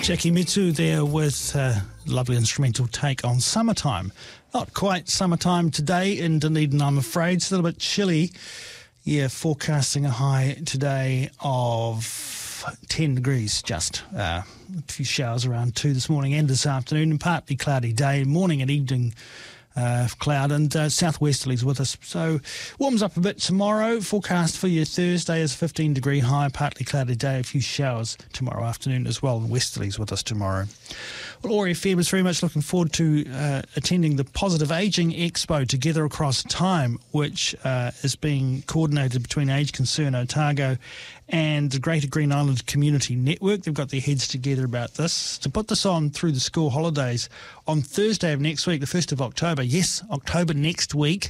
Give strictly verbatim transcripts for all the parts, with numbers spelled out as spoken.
Jackie Mitsu there with a lovely instrumental take on Summertime. Not quite summertime today in Dunedin, I'm afraid. It's a little bit chilly. Yeah, forecasting a high today of ten degrees just. Uh, a few showers around two this morning and this afternoon, and partly cloudy day, morning and evening. Uh, cloud and uh, southwesterlies with us. So warms up a bit tomorrow. Forecast for your Thursday is fifteen degree high, partly cloudy day, a few showers tomorrow afternoon as well, and westerlies with us tomorrow. Well, O A R F M is very much looking forward to uh, attending the Positive Ageing Expo Together Across Time, which uh, is being coordinated between Age Concern Otago and the Greater Green Island Community Network. They've got their heads together about this to put this on through the school holidays on Thursday of next week, the first of October. Yes, October next week.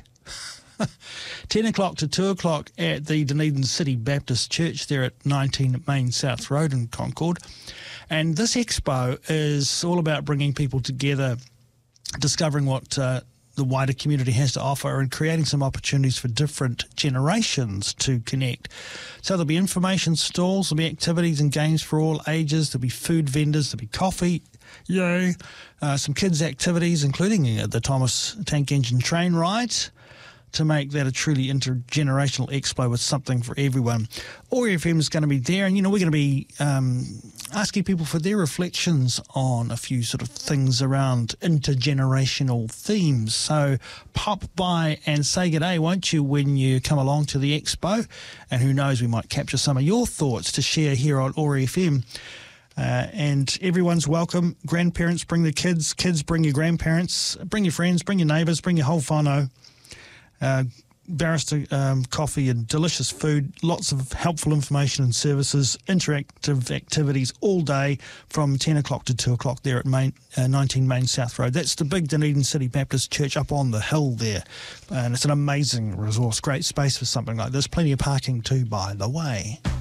ten o'clock to two o'clock at the Dunedin City Baptist Church there at nineteen Main South Road in Concord. And this expo is all about bringing people together, discovering what uh, the wider community has to offer and creating some opportunities for different generations to connect. So there'll be information stalls, there'll be activities and games for all ages, there'll be food vendors, there'll be coffee, yay, uh, some kids' activities, including uh, the Thomas Tank Engine train ride, to make that a truly intergenerational expo with something for everyone. O A R F M is going to be there, and, you know, we're going to be um, asking people for their reflections on a few sort of things around intergenerational themes. So pop by and say good day, won't you, when you come along to the expo? And who knows, we might capture some of your thoughts to share here on O A R F M. Uh, and everyone's welcome. Grandparents, bring the kids. Kids, bring your grandparents. Bring your friends, bring your neighbours, bring your whole whānau. Uh, barrister um, coffee and delicious food, lots of helpful information and services, interactive activities all day from ten o'clock to two o'clock there at Main, uh, nineteen Main South Road. That's the big Dunedin City Baptist Church up on the hill there, and it's an amazing resource, great space for something like this. Plenty of parking too, by the way.